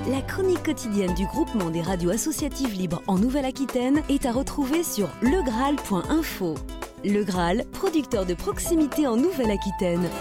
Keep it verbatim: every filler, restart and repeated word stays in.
La chronique quotidienne du groupement des radios associatives libres en Nouvelle-Aquitaine est à retrouver sur le graal point info. Le Graal, producteur de proximité en Nouvelle-Aquitaine.